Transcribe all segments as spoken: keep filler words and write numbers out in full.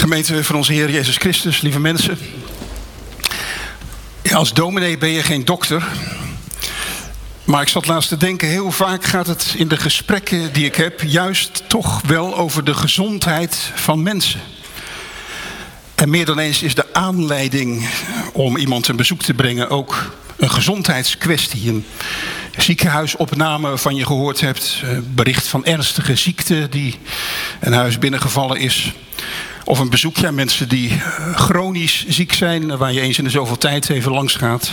Gemeente van onze Heer Jezus Christus, lieve mensen. Ja, als dominee ben je geen dokter. Maar ik zat laatst te denken, heel vaak gaat het in de gesprekken die ik heb juist toch wel over de gezondheid van mensen. En meer dan eens is de aanleiding om iemand een bezoek te brengen ook een gezondheidskwestie. Een ziekenhuisopname waarvan je gehoord hebt, bericht van ernstige ziekte die een huis binnengevallen is. Of een bezoekje aan mensen die chronisch ziek zijn, waar je eens in de zoveel tijd even langs gaat.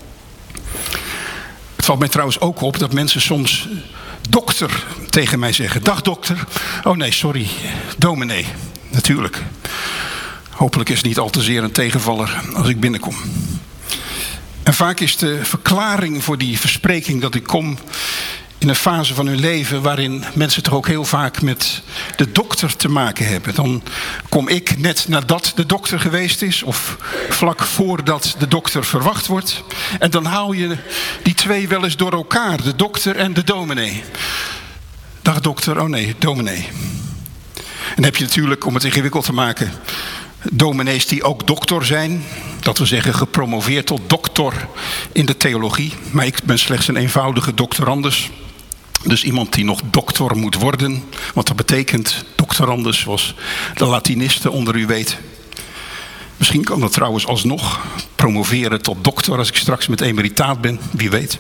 Het valt mij trouwens ook op dat mensen soms dokter tegen mij zeggen. Dag dokter. Oh nee, sorry. Dominee. Natuurlijk. Hopelijk is het niet al te zeer een tegenvaller als ik binnenkom. En vaak is de verklaring voor die verspreking dat ik kom in een fase van hun leven waarin mensen toch ook heel vaak met de dokter te maken hebben. Dan kom ik net nadat de dokter geweest is of vlak voordat de dokter verwacht wordt. En dan haal je die twee wel eens door elkaar, de dokter en de dominee. Dag dokter, oh nee, dominee. En dan heb je natuurlijk, om het ingewikkeld te maken, dominees die ook dokter zijn. Dat wil zeggen gepromoveerd tot doctor in de theologie. Maar ik ben slechts een eenvoudige doctorandus. Dus iemand die nog doctor moet worden. Wat dat betekent, doctorandus, zoals de Latinisten onder u weten. Misschien kan dat trouwens alsnog promoveren tot doctor als ik straks met emeritaat ben. Wie weet.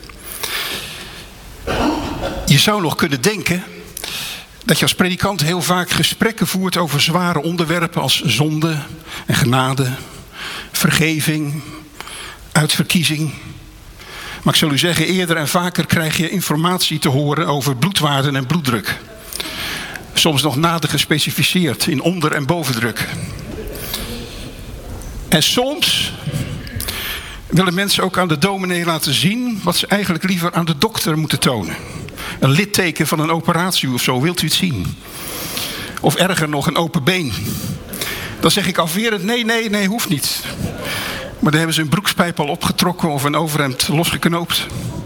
Je zou nog kunnen denken dat je als predikant heel vaak gesprekken voert over zware onderwerpen als zonde en genade, vergeving, uitverkiezing. Maar ik zal u zeggen, eerder en vaker krijg je informatie te horen over bloedwaarden en bloeddruk. Soms nog nader gespecificeerd in onder- en bovendruk. En soms willen mensen ook aan de dominee laten zien wat ze eigenlijk liever aan de dokter moeten tonen. Een litteken van een operatie of zo, wilt u het zien? Of erger nog, een open been. Dan zeg ik afwerend, nee, nee, nee, hoeft niet. Maar dan hebben ze een broekspijp al opgetrokken of een overhemd losgeknoopt.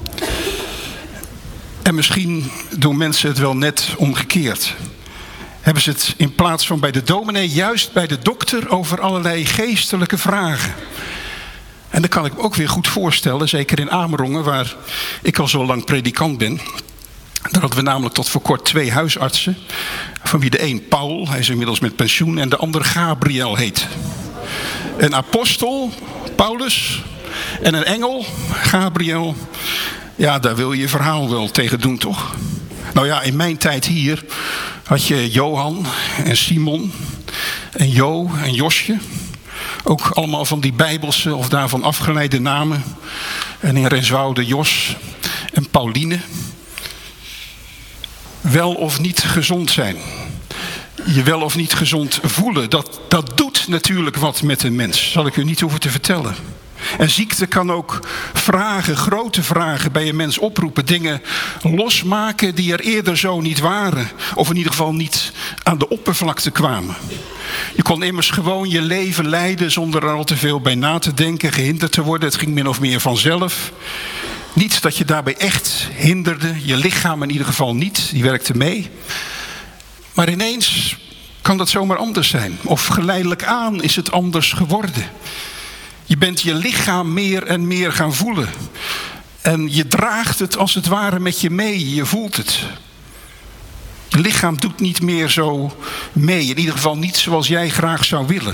En misschien doen mensen het wel net omgekeerd. Hebben ze het in plaats van bij de dominee juist bij de dokter over allerlei geestelijke vragen. En dat kan ik me ook weer goed voorstellen, zeker in Amerongen, waar ik al zo lang predikant ben. Daar hadden we namelijk tot voor kort twee huisartsen. Van wie de een Paul, hij is inmiddels met pensioen, en de ander Gabriel heet. Een apostel, Paulus, en een engel, Gabriel. Ja, daar wil je je verhaal wel tegen doen, toch? Nou ja, in mijn tijd hier had je Johan en Simon en Jo en Josje. Ook allemaal van die bijbelse of daarvan afgeleide namen. En in Renswoude Jos en Pauline. Wel of niet gezond zijn. Je wel of niet gezond voelen. Dat, dat doet natuurlijk wat met een mens. Zal ik u niet hoeven te vertellen. En ziekte kan ook vragen, grote vragen bij een mens oproepen. Dingen losmaken die er eerder zo niet waren. Of in ieder geval niet aan de oppervlakte kwamen. Je kon immers gewoon je leven leiden zonder er al te veel bij na te denken, gehinderd te worden. Het ging min of meer vanzelf. Niet dat je daarbij echt hinderde. Je lichaam in ieder geval niet. Die werkte mee. Maar ineens kan dat zomaar anders zijn. Of geleidelijk aan is het anders geworden. Je bent je lichaam meer en meer gaan voelen. En je draagt het als het ware met je mee. Je voelt het. Je lichaam doet niet meer zo mee. In ieder geval niet zoals jij graag zou willen.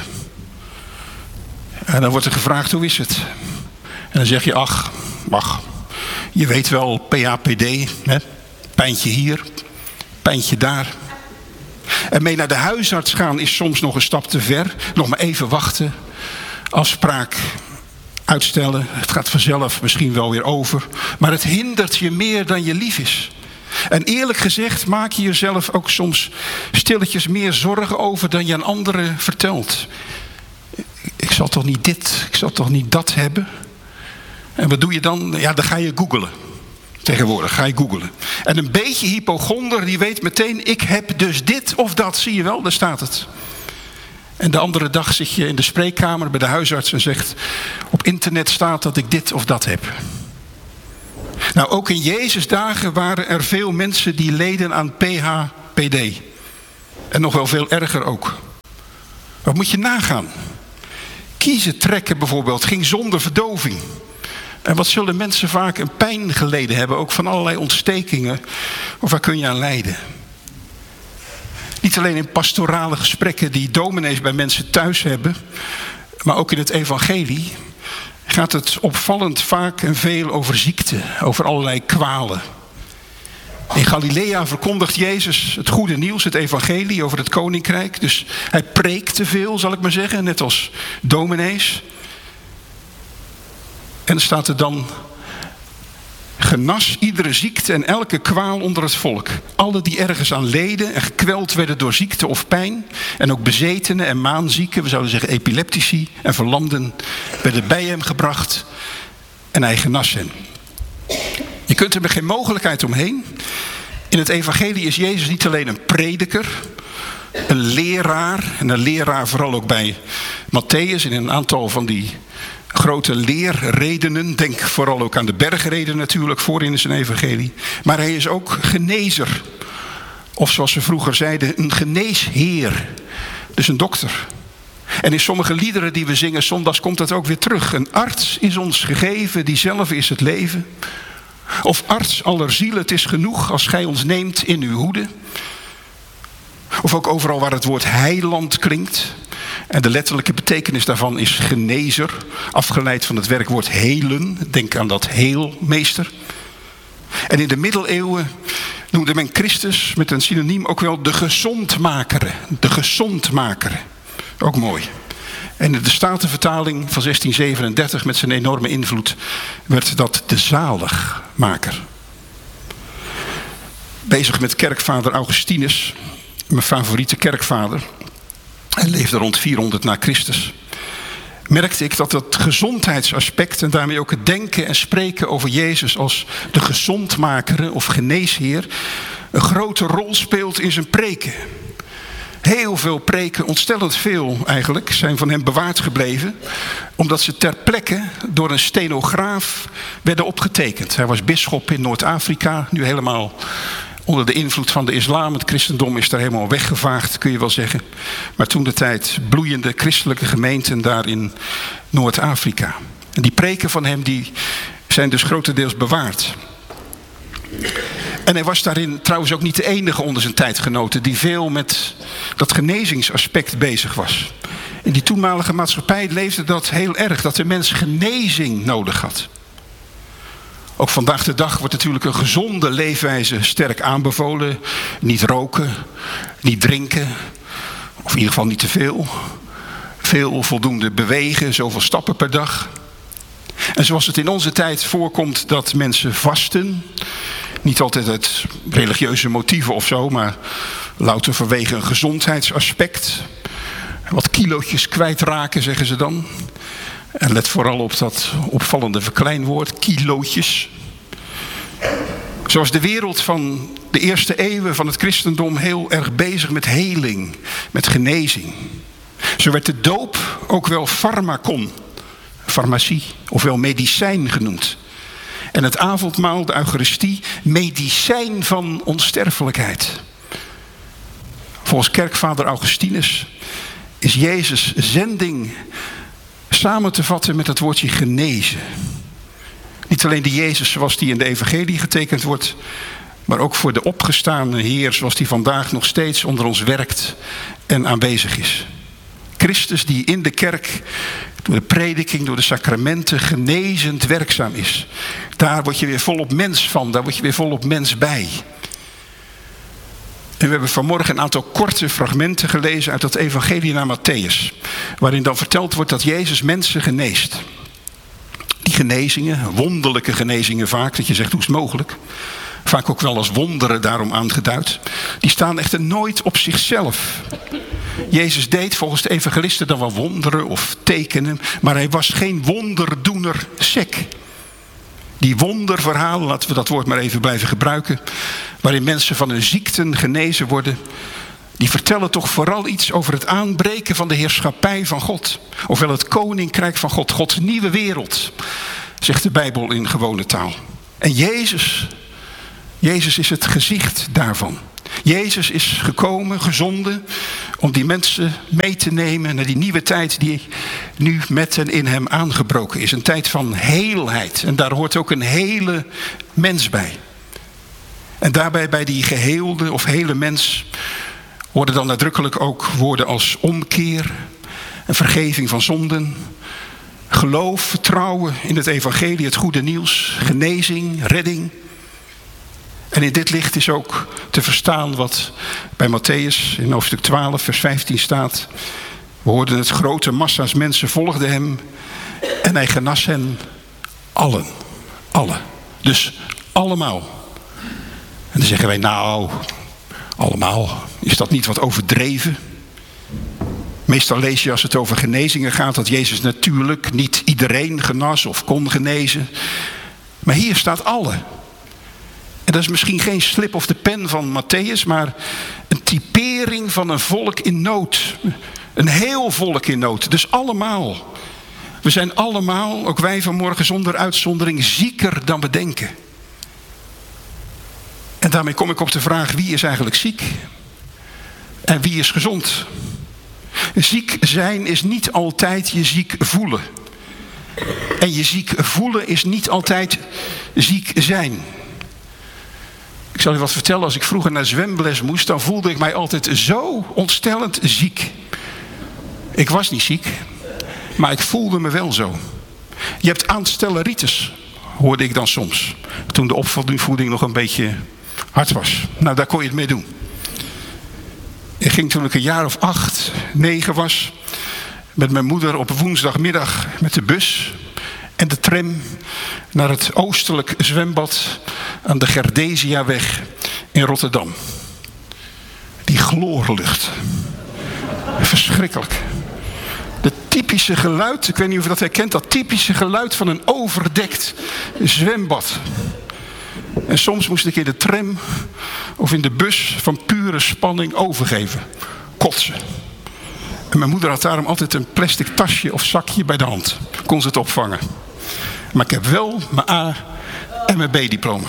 En dan wordt er gevraagd, hoe is het? En dan zeg je, ach, ach. Je weet wel, P A P D, hè? Pijntje hier, pijntje daar. En mee naar de huisarts gaan is soms nog een stap te ver. Nog maar even wachten. Afspraak uitstellen. Het gaat vanzelf misschien wel weer over. Maar het hindert je meer dan je lief is. En eerlijk gezegd maak je jezelf ook soms stilletjes meer zorgen over dan je aan anderen vertelt. Ik zal toch niet dit, ik zal toch niet dat hebben? En wat doe je dan? Ja, dan ga je googlen. Tegenwoordig ga je googlen. En een beetje hypochonder die weet meteen, ik heb dus dit of dat. Zie je wel, daar staat het. En de andere dag zit je in de spreekkamer bij de huisarts en zegt, op internet staat dat ik dit of dat heb. Nou, ook in Jezus' dagen waren er veel mensen die leden aan P H P D. En nog wel veel erger ook. Wat moet je nagaan? Kiezen trekken bijvoorbeeld ging zonder verdoving. En wat zullen mensen vaak een pijn geleden hebben, ook van allerlei ontstekingen. Of waar kun je aan lijden? Niet alleen in pastorale gesprekken die dominees bij mensen thuis hebben, maar ook in het evangelie gaat het opvallend vaak en veel over ziekte, over allerlei kwalen. In Galilea verkondigt Jezus het goede nieuws, het evangelie over het koninkrijk. Dus hij preekt te veel, zal ik maar zeggen, net als dominees. En er staat er dan: genas iedere ziekte en elke kwaal onder het volk. Alle die ergens aan leden en gekweld werden door ziekte of pijn. En ook bezetenen en maanzieken, we zouden zeggen epileptici en verlamden, werden bij hem gebracht. En hij genas hen. Je kunt er met geen mogelijkheid omheen. In het evangelie is Jezus niet alleen een prediker, een leraar. En een leraar vooral ook bij Mattheüs in een aantal van die grote leerredenen. Denk vooral ook aan de bergreden natuurlijk, voorin in zijn evangelie. Maar hij is ook genezer. Of zoals ze vroeger zeiden, een geneesheer. Dus een dokter. En in sommige liederen die we zingen zondags komt dat ook weer terug. Een arts is ons gegeven, die zelf is het leven. Of arts aller zielen, het is genoeg als gij ons neemt in uw hoede. Of ook overal waar het woord heiland klinkt. En de letterlijke betekenis daarvan is genezer. Afgeleid van het werkwoord helen. Denk aan dat heelmeester. En in de middeleeuwen noemde men Christus met een synoniem ook wel de gezondmaker. De gezondmaker. Ook mooi. En in de Statenvertaling van zestien zevenendertig met zijn enorme invloed werd dat de zaligmaker. Bezig met kerkvader Augustinus, mijn favoriete kerkvader. Hij leefde rond vierhonderd na Christus. Merkte ik dat het gezondheidsaspect en daarmee ook het denken en spreken over Jezus als de gezondmaker of geneesheer een grote rol speelt in zijn preken. Heel veel preken, ontstellend veel eigenlijk, zijn van hem bewaard gebleven. Omdat ze ter plekke door een stenograaf werden opgetekend. Hij was bisschop in Noord-Afrika, nu helemaal onder de invloed van de islam. Het christendom is daar helemaal weggevaagd, kun je wel zeggen. Maar toen de tijd bloeiende christelijke gemeenten daar in Noord-Afrika. En die preken van hem die zijn dus grotendeels bewaard. En hij was daarin trouwens ook niet de enige onder zijn tijdgenoten die veel met dat genezingsaspect bezig was. In die toenmalige maatschappij leefde dat heel erg, dat de mens genezing nodig had. Ook vandaag de dag wordt natuurlijk een gezonde leefwijze sterk aanbevolen. Niet roken, niet drinken, of in ieder geval niet te veel. Veel voldoende bewegen, zoveel stappen per dag. En zoals het in onze tijd voorkomt dat mensen vasten. Niet altijd uit religieuze motieven of zo, maar louter vanwege een gezondheidsaspect. Wat kilootjes kwijtraken, zeggen ze dan. En let vooral op dat opvallende verkleinwoord, kilootjes. Zoals de wereld van de eerste eeuwen van het christendom heel erg bezig met heling, met genezing. Zo werd de doop ook wel pharmakon, farmacie, ofwel medicijn genoemd. En het avondmaal, de Eucharistie, medicijn van onsterfelijkheid. Volgens kerkvader Augustinus is Jezus' zending samen te vatten met het woordje genezen. Niet alleen de Jezus zoals die in de evangelie getekend wordt, maar ook voor de opgestane Heer zoals die vandaag nog steeds onder ons werkt en aanwezig is. Christus die in de kerk door de prediking, door de sacramenten genezend werkzaam is. Daar word je weer volop mens van, daar word je weer volop mens bij. En we hebben vanmorgen een aantal korte fragmenten gelezen uit het evangelie naar Mattheüs. Waarin dan verteld wordt dat Jezus mensen geneest. Die genezingen, wonderlijke genezingen vaak, dat je zegt hoe is het mogelijk. Vaak ook wel als wonderen daarom aangeduid. Die staan echter nooit op zichzelf. Jezus deed volgens de evangelisten dan wel wonderen of tekenen. Maar hij was geen wonderdoener sec. Die wonderverhalen, laten we dat woord maar even blijven gebruiken. Waarin mensen van hun ziekten genezen worden. Die vertellen toch vooral iets over het aanbreken van de heerschappij van God. Ofwel het koninkrijk van God. Gods nieuwe wereld, zegt de Bijbel in gewone taal. En Jezus, Jezus is het gezicht daarvan. Jezus is gekomen, gezonden, om die mensen mee te nemen naar die nieuwe tijd die nu met en in hem aangebroken is. Een tijd van heelheid. En daar hoort ook een hele mens bij. En daarbij bij die geheelde of hele mens worden dan nadrukkelijk ook woorden als omkeer en vergeving van zonden, geloof, vertrouwen in het evangelie, het goede nieuws, genezing, redding. En in dit licht is ook te verstaan wat bij Mattheüs in hoofdstuk twaalf vers vijftien staat. We hoorden het, grote massa's mensen volgden hem en hij genas hen allen. Alle. Dus allemaal. En dan zeggen wij, nou, allemaal, is dat niet wat overdreven? Meestal lees je als het over genezingen gaat dat Jezus natuurlijk niet iedereen genas of kon genezen. Maar hier staat alle. En dat is misschien geen slip of de pen van Mattheüs, maar een typering van een volk in nood. Een heel volk in nood. Dus allemaal. We zijn allemaal, ook wij vanmorgen zonder uitzondering, zieker dan we denken. En daarmee kom ik op de vraag, wie is eigenlijk ziek? En wie is gezond? Ziek zijn is niet altijd je ziek voelen. En je ziek voelen is niet altijd ziek zijn. Ik zal je wat vertellen, als ik vroeger naar zwemles moest, dan voelde ik mij altijd zo ontstellend ziek. Ik was niet ziek, maar ik voelde me wel zo. Je hebt aanstelleritis, hoorde ik dan soms. Toen de opvoeding nog een beetje hard was. Nou, daar kon je het mee doen. Ik ging toen ik een jaar of acht, negen was, met mijn moeder op woensdagmiddag met de bus en de tram naar het oostelijk zwembad aan de Gerdesiaweg in Rotterdam. Die chloorlucht. Verschrikkelijk. De typische geluid, ik weet niet of je dat herkent, dat typische geluid van een overdekt zwembad. En soms moest ik in de tram of in de bus van pure spanning overgeven. Kotsen. En mijn moeder had daarom altijd een plastic tasje of zakje bij de hand. Kon ze het opvangen. Maar ik heb wel mijn A en mijn B-diploma.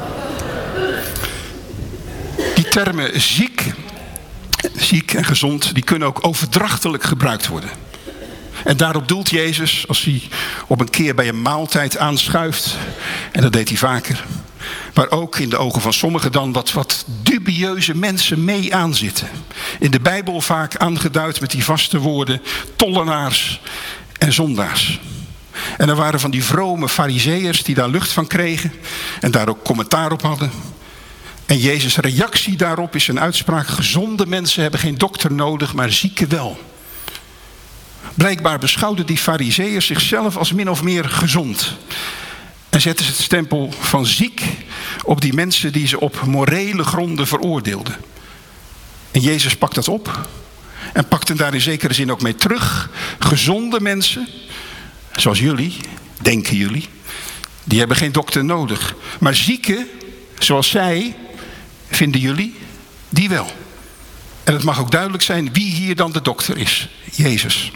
Die termen ziek, ziek en gezond, die kunnen ook overdrachtelijk gebruikt worden. En daarop doelt Jezus als hij op een keer bij een maaltijd aanschuift. En dat deed hij vaker. Waar ook in de ogen van sommigen dan wat, wat dubieuze mensen mee aanzitten. In de Bijbel vaak aangeduid met die vaste woorden tollenaars en zondaars. En er waren van die vrome farizeeërs die daar lucht van kregen en daar ook commentaar op hadden. En Jezus' reactie daarop is een uitspraak: gezonde mensen hebben geen dokter nodig, maar zieken wel. Blijkbaar beschouwden die farizeeërs zichzelf als min of meer gezond. En zetten ze het stempel van ziek op die mensen die ze op morele gronden veroordeelden. En Jezus pakt dat op. En pakt hem daar in zekere zin ook mee terug. Gezonde mensen, zoals jullie, denken jullie, die hebben geen dokter nodig. Maar zieken, zoals zij, vinden jullie, die wel. En het mag ook duidelijk zijn wie hier dan de dokter is. Jezus.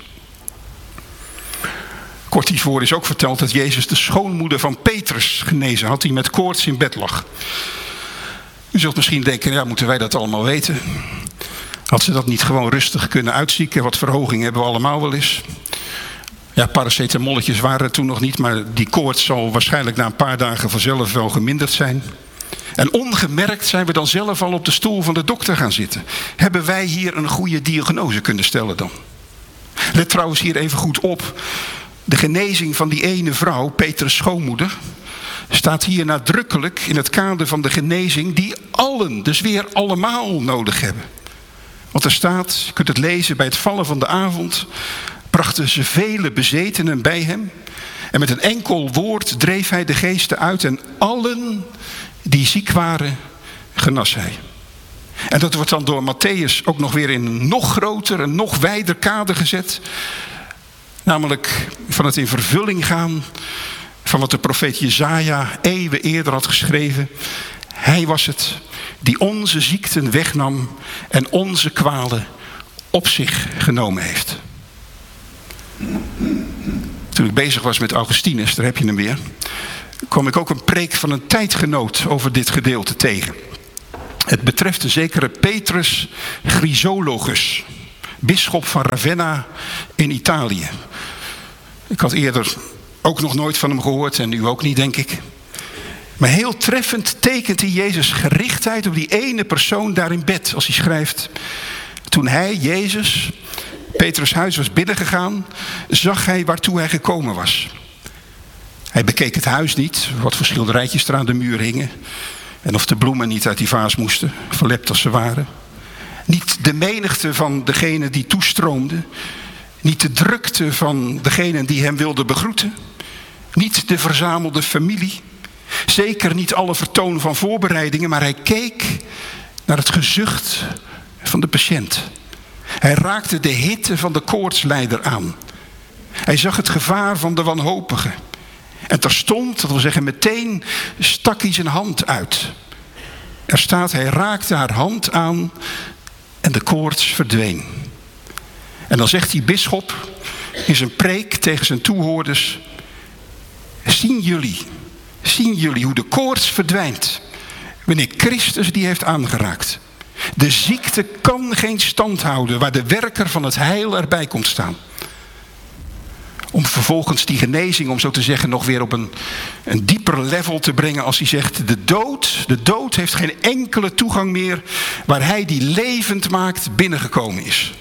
Kort hiervoor is ook verteld dat Jezus de schoonmoeder van Petrus genezen had, die met koorts in bed lag. U zult misschien denken, ja, moeten wij dat allemaal weten? Had ze dat niet gewoon rustig kunnen uitzieken? Wat verhoging hebben we allemaal wel eens. Ja, paracetamolletjes waren er toen nog niet, maar die koorts zal waarschijnlijk na een paar dagen vanzelf wel geminderd zijn. En ongemerkt zijn we dan zelf al op de stoel van de dokter gaan zitten. Hebben wij hier een goede diagnose kunnen stellen dan? Let trouwens hier even goed op. De genezing van die ene vrouw, Petrus' schoonmoeder, staat hier nadrukkelijk in het kader van de genezing die allen, dus weer allemaal nodig hebben. Want er staat, je kunt het lezen, bij het vallen van de avond brachten ze vele bezetenen bij hem. En met een enkel woord dreef hij de geesten uit en allen die ziek waren, genas hij. En dat wordt dan door Mattheüs ook nog weer in een nog groter en nog wijder kader gezet. Namelijk van het in vervulling gaan van wat de profeet Jesaja eeuwen eerder had geschreven. Hij was het die onze ziekten wegnam en onze kwalen op zich genomen heeft. Toen ik bezig was met Augustinus, daar heb je hem weer, kwam ik ook een preek van een tijdgenoot over dit gedeelte tegen. Het betreft de zekere Petrus Chrysologus. bisschop van Ravenna in Italië. Ik had eerder ook nog nooit van hem gehoord en u ook niet, denk ik. Maar heel treffend tekent hij Jezus' gerichtheid op die ene persoon daar in bed. Als hij schrijft: toen hij, Jezus, Petrus' huis was binnengegaan, zag hij waartoe hij gekomen was. Hij bekeek het huis niet, wat voor schilderijtjes er aan de muur hingen. En of de bloemen niet uit die vaas moesten, verlept als ze waren. Niet de menigte van degenen die toestroomden. Niet de drukte van degenen die hem wilden begroeten. Niet de verzamelde familie. Zeker niet alle vertoon van voorbereidingen, maar hij keek naar het gezucht van de patiënt. Hij raakte de hitte van de koortslijder aan. Hij zag het gevaar van de wanhopige. En terstond, dat wil zeggen meteen, stak hij zijn hand uit. Er staat, hij raakte haar hand aan en de koorts verdween. En dan zegt die bisschop in zijn preek tegen zijn toehoorders: zien jullie, zien jullie hoe de koorts verdwijnt wanneer Christus die heeft aangeraakt? De ziekte kan geen stand houden waar de werker van het heil erbij komt staan. Om vervolgens die genezing, om zo te zeggen, nog weer op een, een dieper level te brengen als hij zegt: de dood, de dood heeft geen enkele toegang meer waar hij die levend maakt binnengekomen is.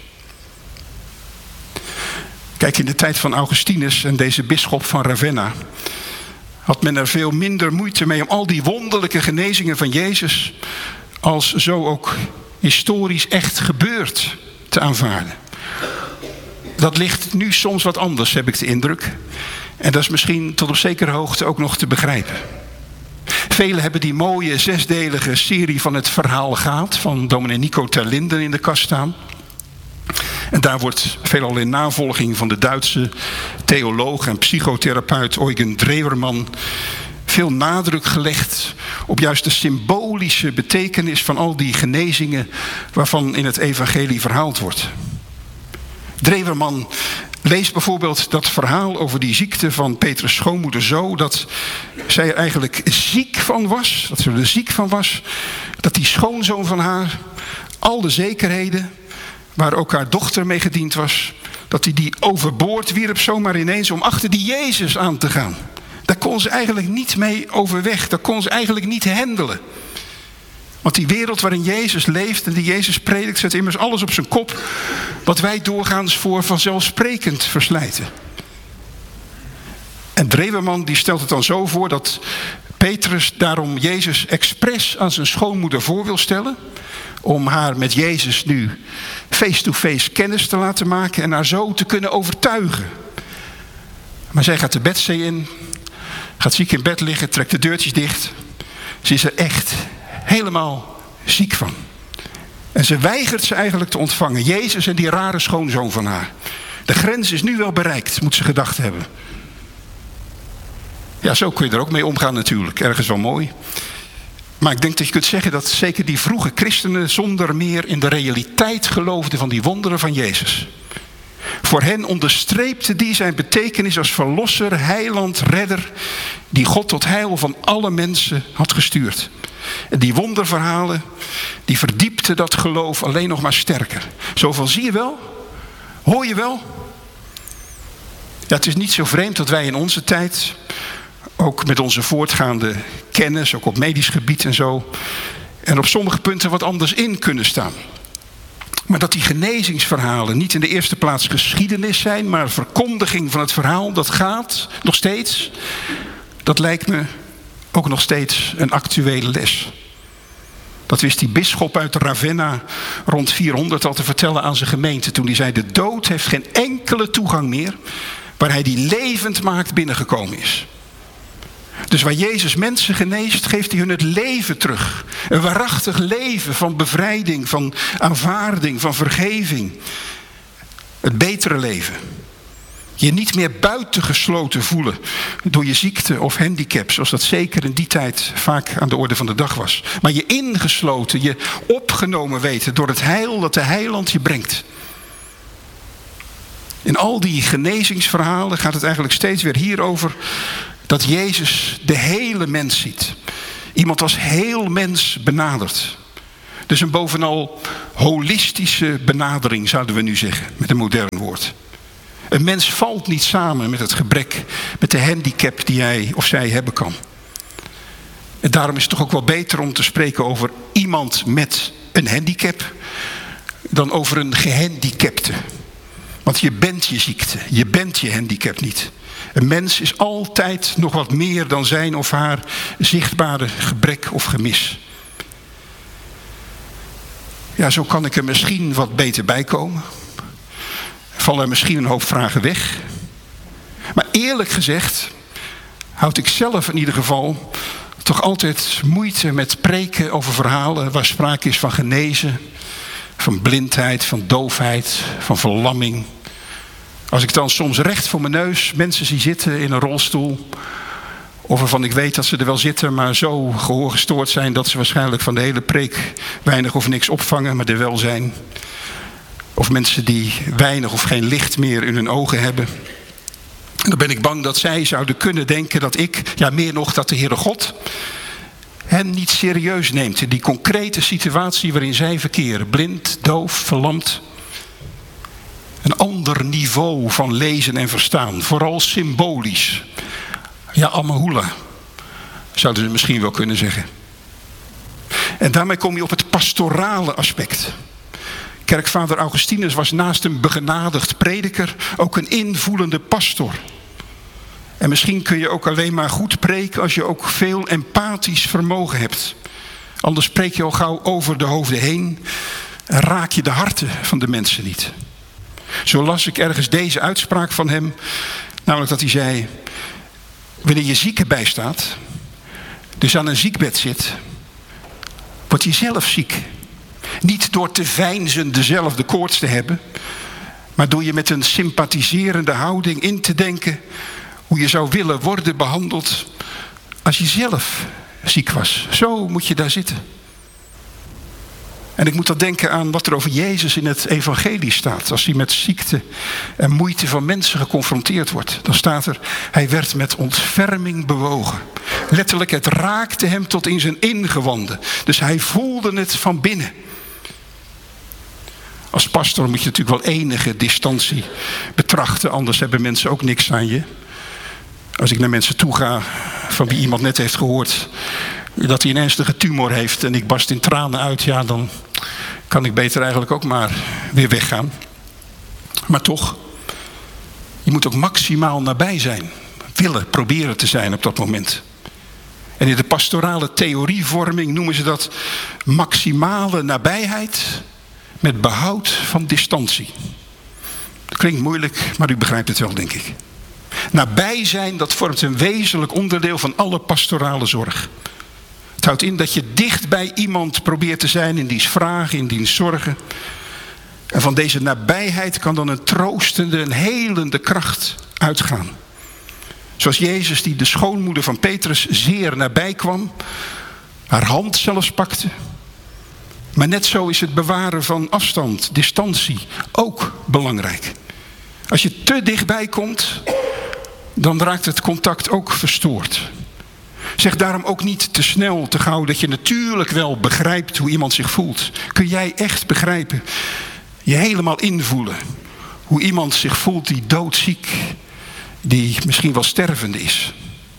Kijk, in de tijd van Augustinus en deze bisschop van Ravenna had men er veel minder moeite mee om al die wonderlijke genezingen van Jezus als zo ook historisch echt gebeurd te aanvaarden. Dat ligt nu soms wat anders, heb ik de indruk. En dat is misschien tot op zekere hoogte ook nog te begrijpen. Velen hebben die mooie zesdelige serie van het verhaal gaat van dominee Nico ter Linden in de kast staan. En daar wordt veelal in navolging van de Duitse theoloog en psychotherapeut Eugen Drewerman veel nadruk gelegd op juist de symbolische betekenis van al die genezingen waarvan in het evangelie verhaald wordt. Drewerman leest bijvoorbeeld dat verhaal over die ziekte van Petrus' schoonmoeder zo, dat zij er eigenlijk ziek van was, dat ze er ziek van was, dat die schoonzoon van haar al de zekerheden waar ook haar dochter mee gediend was, dat hij die overboord wierp zomaar ineens om achter die Jezus aan te gaan. Daar kon ze eigenlijk niet mee overweg, daar kon ze eigenlijk niet handelen. Want die wereld waarin Jezus leeft en die Jezus predikt, zet immers alles op zijn kop wat wij doorgaans voor vanzelfsprekend verslijten. En Drewerman die stelt het dan zo voor dat Petrus daarom Jezus expres aan zijn schoonmoeder voor wil stellen, om haar met Jezus nu face-to-face kennis te laten maken en haar zo te kunnen overtuigen. Maar zij gaat de bedzee in, gaat ziek in bed liggen, trekt de deurtjes dicht. Ze is er echt helemaal ziek van. En ze weigert ze eigenlijk te ontvangen. Jezus en die rare schoonzoon van haar. De grens is nu wel bereikt, moet ze gedacht hebben. Ja, zo kun je er ook mee omgaan natuurlijk. Ergens wel mooi. Maar ik denk dat je kunt zeggen dat zeker die vroege christenen zonder meer in de realiteit geloofden van die wonderen van Jezus. Voor hen onderstreepte die zijn betekenis als verlosser, heiland, redder, die God tot heil van alle mensen had gestuurd. En die wonderverhalen, die verdiepten dat geloof alleen nog maar sterker. Zo van, zie je wel? Hoor je wel? Ja, het is niet zo vreemd dat wij in onze tijd, ook met onze voortgaande kennis, ook op medisch gebied en zo, en op sommige punten wat anders in kunnen staan. Maar dat die genezingsverhalen niet in de eerste plaats geschiedenis zijn, maar verkondiging van het verhaal, dat gaat nog steeds. Dat lijkt me ook nog steeds een actuele les. Dat wist die bisschop uit Ravenna rond vierhonderd al te vertellen aan zijn gemeente, toen hij zei: de dood heeft geen enkele toegang meer waar hij die levend maakt binnengekomen is. Dus waar Jezus mensen geneest, geeft hij hun het leven terug. Een waarachtig leven van bevrijding, van aanvaarding, van vergeving. Het betere leven. Je niet meer buitengesloten voelen door je ziekte of handicap, zoals dat zeker in die tijd vaak aan de orde van de dag was. Maar je ingesloten, je opgenomen weten door het heil dat de heiland je brengt. In al die genezingsverhalen gaat het eigenlijk steeds weer hierover dat Jezus de hele mens ziet. Iemand als heel mens benadert. Dus een bovenal holistische benadering, zouden we nu zeggen, met een modern woord. Een mens valt niet samen met het gebrek, met de handicap die hij of zij hebben kan. En daarom is het toch ook wel beter om te spreken over iemand met een handicap dan over een gehandicapte. Want je bent je ziekte, je bent je handicap niet. Een mens is altijd nog wat meer dan zijn of haar zichtbare gebrek of gemis. Ja, zo kan ik er misschien wat beter bij komen. Vallen er misschien een hoop vragen weg. Maar eerlijk gezegd houd ik zelf in ieder geval toch altijd moeite met preken over verhalen waar sprake is van genezen, van blindheid, van doofheid, van verlamming. Als ik dan soms recht voor mijn neus mensen zie zitten in een rolstoel, of waarvan ik weet dat ze er wel zitten, maar zo gehoorgestoord zijn dat ze waarschijnlijk van de hele preek weinig of niks opvangen, maar er wel zijn. Of mensen die weinig of geen licht meer in hun ogen hebben. En dan ben ik bang dat zij zouden kunnen denken dat ik, ja meer nog dat de Heere God hen niet serieus neemt in die concrete situatie waarin zij verkeren. Blind, doof, verlamd. Een ander niveau van lezen en verstaan. Vooral symbolisch. Ja, Amahula, zouden ze misschien wel kunnen zeggen. En daarmee kom je op het pastorale aspect. Kerkvader Augustinus was naast een begenadigd prediker ook een invoelende pastor. En misschien kun je ook alleen maar goed preken als je ook veel empathisch vermogen hebt. Anders spreek je al gauw over de hoofden heen en raak je de harten van de mensen niet. Zo las ik ergens deze uitspraak van hem, namelijk dat hij zei: wanneer je zieke bijstaat, dus aan een ziekbed zit, word je zelf ziek. Niet door te veinzen dezelfde koorts te hebben, maar door je met een sympathiserende houding in te denken hoe je zou willen worden behandeld als je zelf ziek was. Zo moet je daar zitten. En ik moet dan denken aan wat er over Jezus in het evangelie staat. Als hij met ziekte en moeite van mensen geconfronteerd wordt. Dan staat er, hij werd met ontferming bewogen. Letterlijk, het raakte hem tot in zijn ingewanden. Dus hij voelde het van binnen. Als pastor moet je natuurlijk wel enige distantie betrachten. Anders hebben mensen ook niks aan je. Als ik naar mensen toe ga van wie iemand net heeft gehoord dat hij een ernstige tumor heeft en ik barst in tranen uit, ja, dan kan ik beter eigenlijk ook maar weer weggaan. Maar toch, je moet ook maximaal nabij zijn. Willen, proberen te zijn op dat moment. En in de pastorale theorievorming noemen ze dat maximale nabijheid met behoud van distantie. Dat klinkt moeilijk, maar u begrijpt het wel, denk ik. Nabij zijn, dat vormt een wezenlijk onderdeel van alle pastorale zorg. Het houdt in dat je dicht bij iemand probeert te zijn in diens vragen, in diens zorgen. En van deze nabijheid kan dan een troostende, een helende kracht uitgaan. Zoals Jezus die de schoonmoeder van Petrus zeer nabij kwam, haar hand zelfs pakte. Maar net zo is het bewaren van afstand, distantie, ook belangrijk. Als je te dichtbij komt, dan raakt het contact ook verstoord. Zeg daarom ook niet te snel, te gauw, dat je natuurlijk wel begrijpt hoe iemand zich voelt. Kun jij echt begrijpen, je helemaal invoelen, hoe iemand zich voelt die doodziek, die misschien wel stervende is.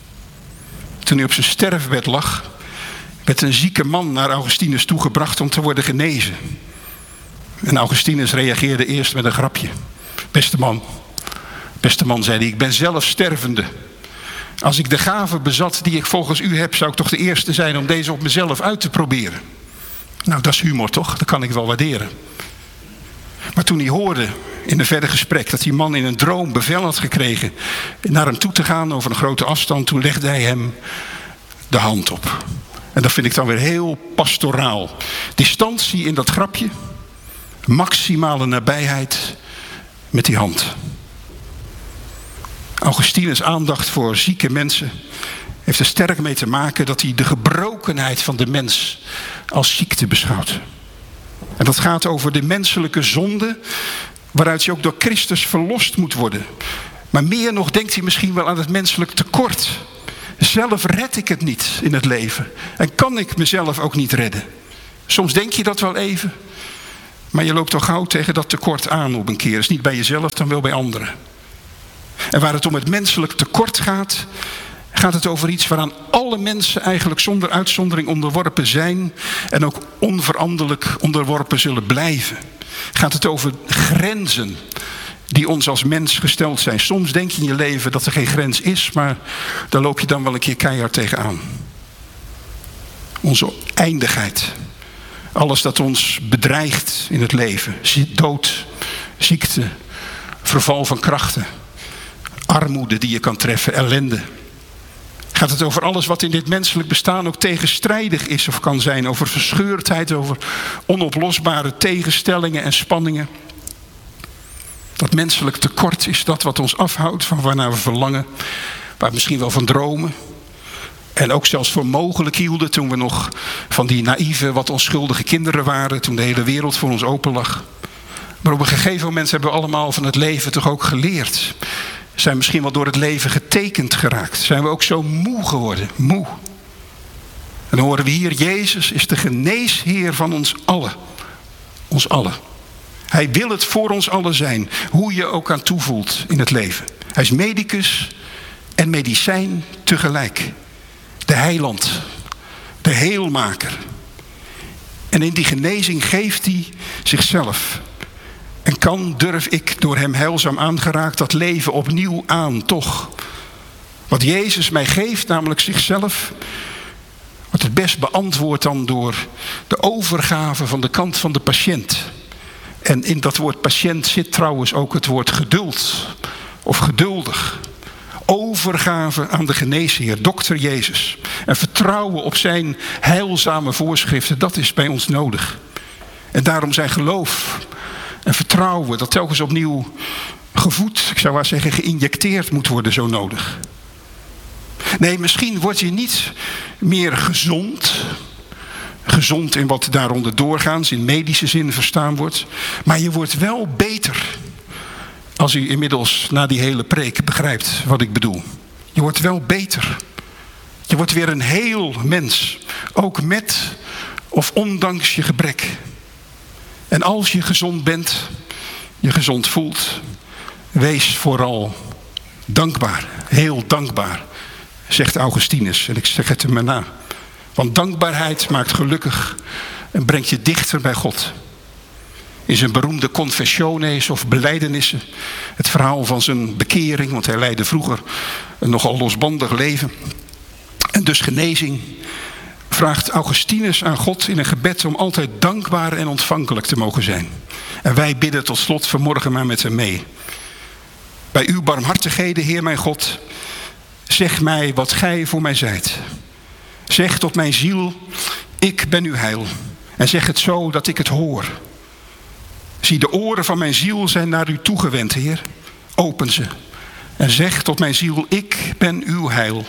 Toen hij op zijn sterfbed lag, werd een zieke man naar Augustinus toegebracht om te worden genezen. En Augustinus reageerde eerst met een grapje. Beste man, beste man, zei hij, ik ben zelf stervende. Als ik de gave bezat die ik volgens u heb, zou ik toch de eerste zijn om deze op mezelf uit te proberen. Nou, dat is humor toch? Dat kan ik wel waarderen. Maar toen hij hoorde in een verder gesprek dat die man in een droom bevel had gekregen naar hem toe te gaan over een grote afstand, toen legde hij hem de hand op. En dat vind ik dan weer heel pastoraal. Distantie in dat grapje, maximale nabijheid met die hand. Augustinus' aandacht voor zieke mensen heeft er sterk mee te maken dat hij de gebrokenheid van de mens als ziekte beschouwt. En dat gaat over de menselijke zonde, waaruit je ook door Christus verlost moet worden. Maar meer nog denkt hij misschien wel aan het menselijk tekort. Zelf red ik het niet in het leven. En kan ik mezelf ook niet redden. Soms denk je dat wel even, maar je loopt al gauw tegen dat tekort aan op een keer. Dus niet bij jezelf, dan wel bij anderen. En waar het om het menselijk tekort gaat, gaat het over iets waaraan alle mensen eigenlijk zonder uitzondering onderworpen zijn en ook onveranderlijk onderworpen zullen blijven. Gaat het over grenzen die ons als mens gesteld zijn. Soms denk je in je leven dat er geen grens is, maar daar loop je dan wel een keer keihard tegenaan. Onze eindigheid. Alles dat ons bedreigt in het leven. Dood, ziekte, verval van krachten, armoede die je kan treffen, ellende. Gaat het over alles wat in dit menselijk bestaan ook tegenstrijdig is of kan zijn. Over verscheurdheid, over onoplosbare tegenstellingen en spanningen. Dat menselijk tekort is dat wat ons afhoudt van waarnaar we verlangen. Waar we misschien wel van dromen. En ook zelfs voor mogelijk hielden toen we nog van die naïeve, wat onschuldige kinderen waren. Toen de hele wereld voor ons open lag. Maar op een gegeven moment hebben we allemaal van het leven toch ook geleerd. Zijn misschien wel door het leven getekend geraakt. Zijn we ook zo moe geworden. Moe. En dan horen we hier, Jezus is de geneesheer van ons allen. Ons allen. Hij wil het voor ons allen zijn. Hoe je ook aan toevoelt in het leven. Hij is medicus en medicijn tegelijk. De heiland. De heelmaker. En in die genezing geeft hij zichzelf. En kan, durf ik, door hem heilzaam aangeraakt, dat leven opnieuw aan, toch? Wat Jezus mij geeft, namelijk zichzelf, wordt het best beantwoord dan door de overgave van de kant van de patiënt. En in dat woord patiënt zit trouwens ook het woord geduld of geduldig. Overgave aan de geneesheer, dokter Jezus. En vertrouwen op zijn heilzame voorschriften, dat is bij ons nodig. En daarom zijn geloof en vertrouwen dat telkens opnieuw gevoed, ik zou maar zeggen geïnjecteerd moet worden, zo nodig. Nee, misschien word je niet meer gezond. Gezond in wat daaronder doorgaans in medische zin verstaan wordt. Maar je wordt wel beter. Als u inmiddels na die hele preek begrijpt wat ik bedoel. Je wordt wel beter. Je wordt weer een heel mens. Ook met of ondanks je gebrek. En als je gezond bent, je gezond voelt, wees vooral dankbaar. Heel dankbaar, zegt Augustinus. En ik zeg het hem maar na. Want dankbaarheid maakt gelukkig en brengt je dichter bij God. In zijn beroemde confessiones of belijdenissen. Het verhaal van zijn bekering, want hij leidde vroeger een nogal losbandig leven. En dus genezing. Vraagt Augustinus aan God in een gebed om altijd dankbaar en ontvankelijk te mogen zijn. En wij bidden tot slot vanmorgen maar met hem mee. Bij uw barmhartigheden, Heer mijn God, zeg mij wat gij voor mij zijt. Zeg tot mijn ziel, ik ben uw heil. En zeg het zo dat ik het hoor. Zie, de oren van mijn ziel zijn naar u toegewend, Heer. Open ze. En zeg tot mijn ziel, ik ben uw heil.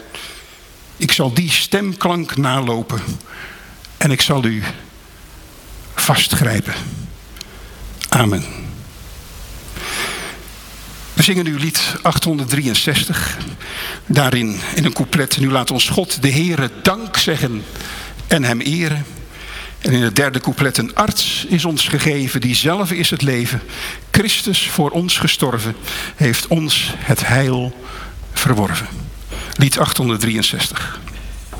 Ik zal die stemklank nalopen. En ik zal u vastgrijpen. Amen. We zingen nu lied achthonderddrieënzestig. Daarin in een couplet. Nu laat ons God de Heere dank zeggen en hem eren. En in het derde couplet, een arts is ons gegeven, die zelf is het leven. Christus voor ons gestorven, heeft ons het heil verworven. Lied achthonderddrieënzestig.